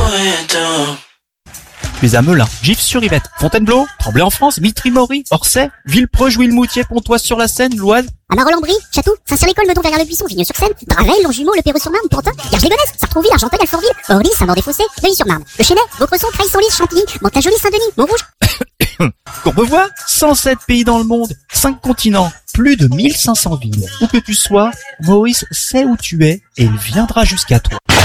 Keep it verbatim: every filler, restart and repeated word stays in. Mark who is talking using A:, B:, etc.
A: Tu es à Melun, Gif-sur-Yvette, Fontainebleau, Tremblay-en-France, Mitry-Mory, Orsay, Villepreux, Jouy-le-Moutier, Pontoise-sur-la-Seine, Loise.
B: À Marois-Lambry, Château, Saint-Cyr-l'École, Meudon, Verrières-le-Buisson, Vigneux-sur-Seine, Draveil, Longjumeau, Le Perreux-sur-Marne, Pantin, Garges-les-Gonesse, Sartrouville, Argenteuil, Alfortville, Orly, Saint-Maur-des-Fossés, Neuilly-sur-Marne, Le Chesnay, Vaucresson, Creil-Senlis, Chantilly, Mantes-la-Jolie, Saint-Denis, Montrouge.
A: Courbevoie, cent sept pays dans le monde, cinq continents, plus de mille cinq cents villes. Où que tu sois, Maurice sait où tu es et il viendra jusqu'à toi.